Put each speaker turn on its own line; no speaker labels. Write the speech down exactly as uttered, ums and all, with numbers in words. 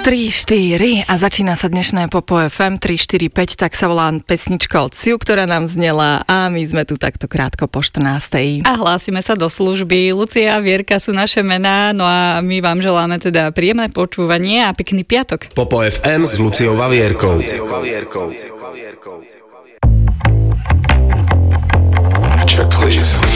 tri, štyri a začína sa dnešné Popo ef em tri, štyri, päť, tak sa volá pesnička od Siu, ktorá nám znela a my sme tu takto krátko po štrnástej.
A hlásime sa do služby. Lucia a Vierka sú naše mená, no a my vám želáme teda príjemné počúvanie a pekný piatok.
Popo ef em s Luciou a Vierkou. Check please.